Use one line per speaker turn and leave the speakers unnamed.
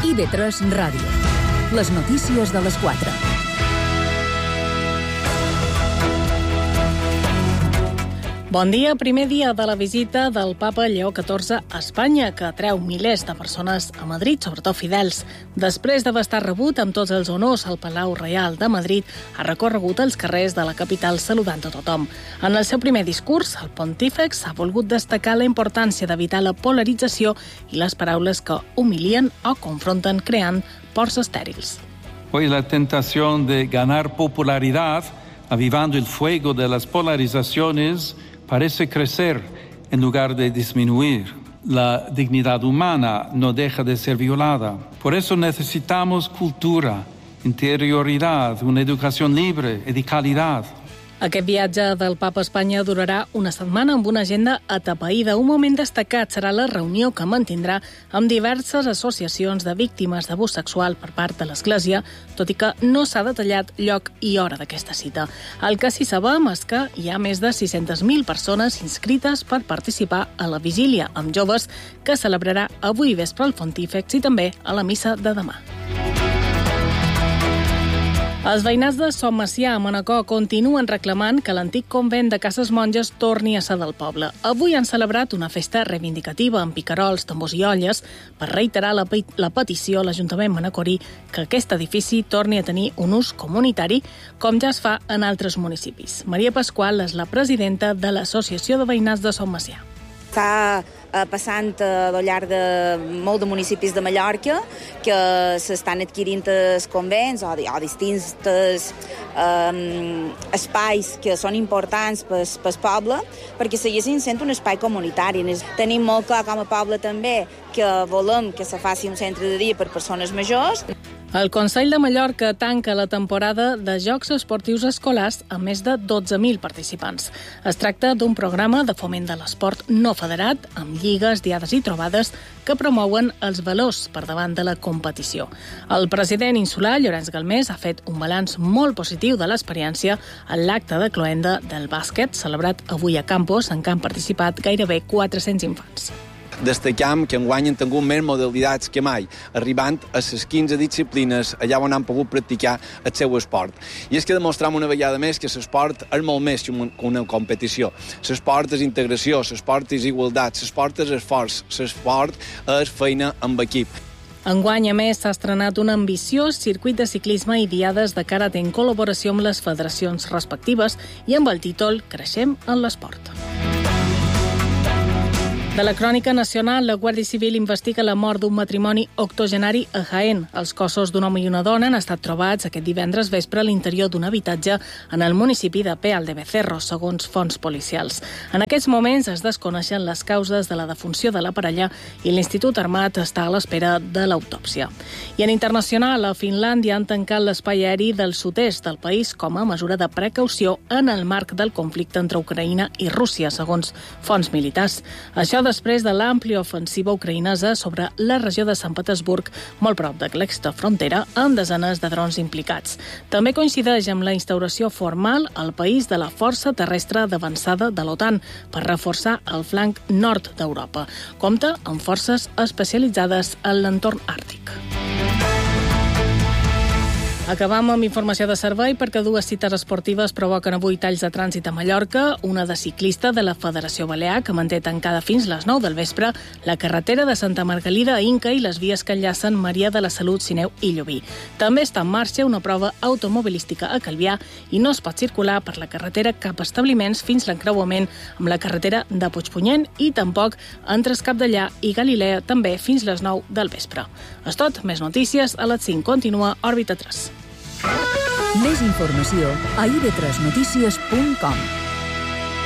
IB3 Ràdio. Les notícies de les 4.
Bon dia, primer dia de la visita del papa Lleó XIV a Espanya, que atreu milers de persones a Madrid, sobretot fidels. Després d'haver estat rebut amb tots els honors al Palau Reial de Madrid, ha recorregut els carrers de la capital saludant a tothom. En el seu primer discurs, el pontífex ha volgut destacar la importància d'evitar la polarització i les paraules que humilien o confronten, creant ports estèrils.
Hoy la tentación de ganar popularidad, avivando el fuego de las polarizaciones, parece crecer en lugar de disminuir. La dignidad humana no deja de ser violada. Por eso necesitamos cultura, interioridad, una educación libre y de calidad.
Aquest viatge del papa a Espanya durarà una setmana amb una agenda atapeïda. Un moment destacat serà la reunió que mantindrà amb diverses associacions de víctimes d'abús sexual per part de l'Església, tot i que no s'ha detallat lloc i hora d'aquesta cita. El que sí sabem és que hi ha més de 600.000 persones inscrites per participar a la vigília amb joves que celebrarà avui vespre al Pontífex i també a la missa de demà. Els veïnats de Son Macià, a Manacor, continuen reclamant que l'antic convent de Cases Monges torni a ser del poble. Avui han celebrat una festa reivindicativa amb picarols, tambors i olles per reiterar la petició a l'Ajuntament manacorí que aquest edifici torni a tenir un ús comunitari, com ja es fa en altres municipis. Maria Pasqual és la presidenta de l'Associació de Veïnats de Son Macià.
Està passant al llarg de molts de municipis de Mallorca que s'estan adquirint els convents o distints espais que són importants pel poble perquè seguissin sent un espai comunitari. Tenim molt clar com a poble també que volem que se faci un centre de dia per persones majors.
El Consell de Mallorca tanca la temporada de Jocs Esportius Escolars amb més de 12.000 participants. Es tracta d'un programa de foment de l'esport no federat, amb lligues, diades i trobades que promouen els valors per davant de la competició. El president insular, Llorenç Galmés, ha fet un balanç molt positiu de l'experiència en l'acte de cloenda del bàsquet, celebrat avui a Campos, en què han participat gairebé 400 infants.
Destacam que enguany han tingut més modalitats que mai, arribant a les 15 disciplines allà on han pogut practicar el seu esport. I és que demostrem una vegada més que l'esport és molt més que una competició. L'esport és integració, l'esport és igualtat, l'esport és esforç, l'esport és feina amb equip.
Enguany, a més, s'ha estrenat un ambiciós circuit de ciclisme i diades de karate en col·laboració amb les federacions respectives i amb el títol Creixem en l'esport. De la crònica nacional, la Guàrdia Civil investiga la mort d'un matrimoni octogenari a Jaén. Els cossos d'un home i una dona han estat trobats aquest divendres vespre a l'interior d'un habitatge en el municipi de Peal de Becerro, segons fonts policials. En aquests moments es desconeixen les causes de la defunció de la parella i l'Institut Armat està a l'espera de l'autòpsia. I en internacional, a Finlàndia han tancat l'espai aeri del sud-est del país com a mesura de precaució en el marc del conflicte entre Ucraïna i Rússia, segons fonts militars. Això després de l'àmplia ofensiva ucraïnesa sobre la regió de Sant Petersburg, molt prop de l'extra frontera, amb desenes de drons implicats. També coincideix amb la instauració formal al país de la Força Terrestre d'Avançada de l'OTAN per reforçar el flanc nord d'Europa. Compta amb forces especialitzades en l'entorn àrtic. Acabam amb informació de servei perquè dues cites esportives provoquen avui talls de trànsit a Mallorca, una de ciclista de la Federació Balear, que manté tancada fins les 9 del vespre la carretera de Santa Margalida a Inca i les vies que enllacen Maria de la Salut, Sineu i Llubí. També està en marxa una prova automobilística a Calvià i no es pot circular per la carretera cap a establiments fins l'encreuament amb la carretera de Puigpunyent i tampoc entre Escapdellà i Galilea, també fins les 9 del vespre. És tot, més notícies a les 5. Continua Òrbita 3.
Més informació a ib3notícies.com.